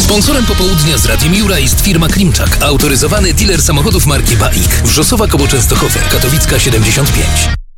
Sponsorem popołudnia z Radiem Jura jest firma Klimczak, autoryzowany dealer samochodów marki BAIK. Wrzosowa koło Częstochowy, Katowicka 75.